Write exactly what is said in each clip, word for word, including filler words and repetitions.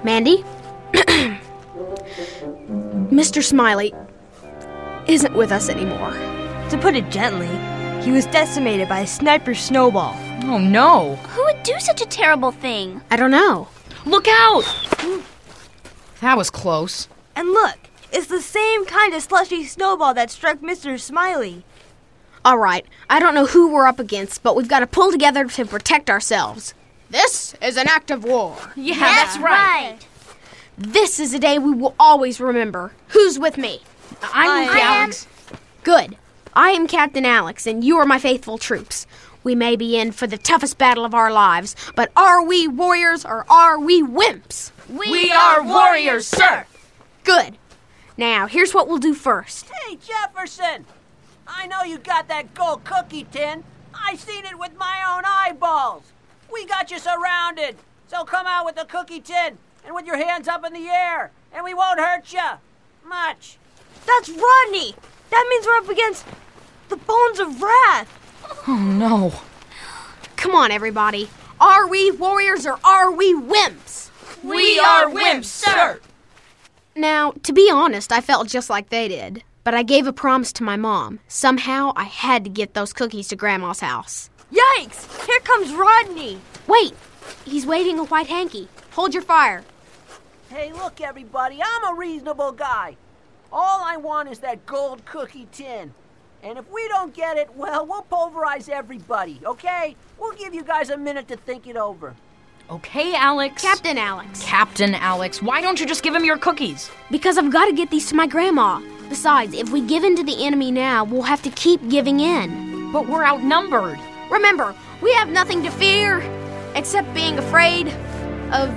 Mandy? Mister Smiley isn't with us anymore. To put it gently, he was decimated by a sniper snowball. Oh, no. Who would do such a terrible thing? I don't know. Look out! That was close. And look, it's the same kind of slushy snowball that struck Mister Smiley. All right, I don't know who we're up against, but we've got to pull together to protect ourselves. This is an act of war. Yeah, That's that's right. right. This is a day we will always remember. Who's with me? I'm with I am. Alex. Good. I am Captain Alex, and you are my faithful troops. We may be in for the toughest battle of our lives, but are we warriors or are we wimps? We are warriors, sir. Good. Now, here's what we'll do first. Hey, Jefferson! I know you got that gold cookie tin. I seen it with my own eyeballs. We got you surrounded. So come out with the cookie tin and with your hands up in the air, and we won't hurt you much. That's Rodney! That means we're up against the Bones of Wrath. Oh, no. Come on, everybody. Are we warriors or are we wimps? We are wimps, sir. Now, to be honest, I felt just like they did. But I gave a promise to my mom. Somehow, I had to get those cookies to Grandma's house. Yikes! Here comes Rodney. Wait! He's waving a white hanky. Hold your fire. Hey, look, everybody, I'm a reasonable guy. All I want is that gold cookie tin. And if we don't get it, well, we'll pulverize everybody, okay? We'll give you guys a minute to think it over. Okay, Alex. Captain Alex. Captain Alex, why don't you just give him your cookies? Because I've got to get these to my grandma. Besides, if we give in to the enemy now, we'll have to keep giving in. But we're outnumbered. Remember, we have nothing to fear except being afraid of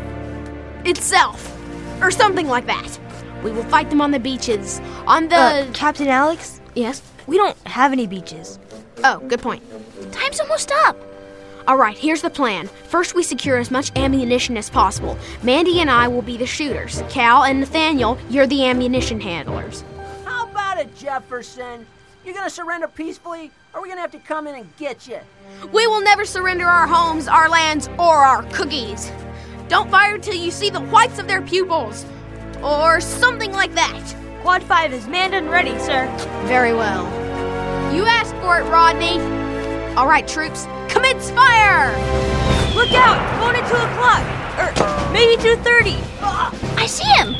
itself. Or something like that. We will fight them on the beaches. On the... Uh, Captain Alex? Yes? We don't have any beaches. Oh, good point. Time's almost up. All right, here's the plan. First, we secure as much ammunition as possible. Mandy and I will be the shooters. Cal and Nathaniel, you're the ammunition handlers. How about it, Jefferson? You gonna surrender peacefully, or are we gonna have to come in and get you? We will never surrender our homes, our lands, or our cookies. Don't fire till you see the whites of their pupils. Or something like that. Quad five is manned and ready, sir. Very well. You asked for it, Rodney. All right, troops, commence fire! Look out! Going at two o'clock! Or maybe two thirty. I see him.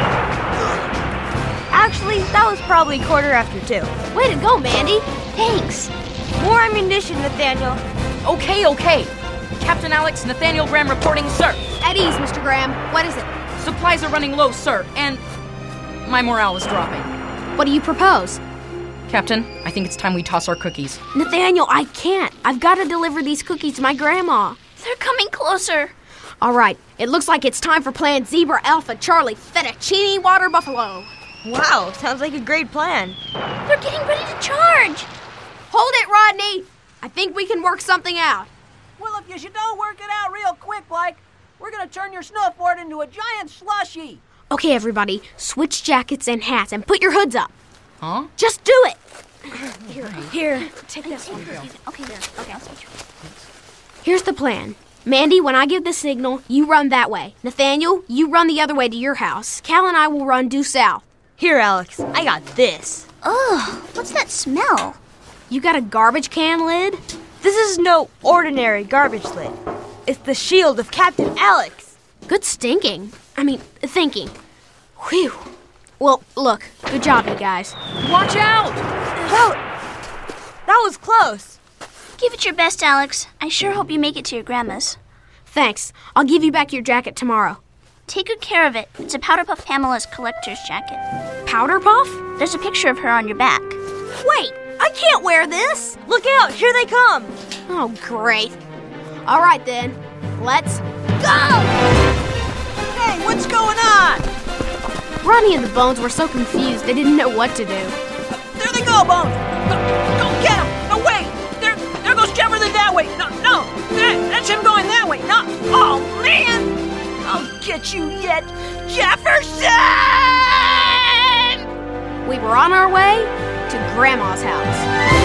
Actually, that was probably quarter after two. Way to go, Mandy. Thanks. More ammunition, Nathaniel. Okay, okay. Captain Alex, Nathaniel Graham reporting, sir. At ease, Mister Graham. What is it? Supplies are running low, sir, and my morale is dropping. What do you propose? Captain, I think it's time we toss our cookies. Nathaniel, I can't. I've got to deliver these cookies to my grandma. They're coming closer. All right, it looks like it's time for Plan Zebra Alpha Charlie Fettuccine Water Buffalo. Wow, sounds like a great plan. They're getting ready to charge. Hold it, Rodney. I think we can work something out. Well, if you should don't work it out real quick, like, we're gonna turn your snow fort into a giant slushie. Okay, everybody, switch jackets and hats and put your hoods up. Huh? Just do it. Here, here, take this one. Okay, there. Okay, I'll switch. Here's the plan. Mandy, when I give the signal, you run that way. Nathaniel, you run the other way to your house. Cal and I will run due south. Here, Alex, I got this. Ugh, what's that smell? You got a garbage can lid? This is no ordinary garbage lid. It's the shield of Captain Alex. Good stinking. I mean, thinking. Whew. Well, look, good job, you guys. Watch out! That, that was close. Give it your best, Alex. I sure hope you make it to your grandma's. Thanks. I'll give you back your jacket tomorrow. Take good care of it. It's a Powder Puff Pamela's collector's jacket. Powder Puff? There's a picture of her on your back. Wait, I can't wear this. Look out, here they come. Oh, great. All right, then. Let's go! Hey, what's going on? Ronnie and the Bones were so confused they didn't know what to do. There they go, Bones! Go, go get him! No, wait! There, there goes Jefferson that way! No, no! That, that's him going that way! No! Oh, man! I'll get you yet, Jefferson! We were on our way to Grandma's house.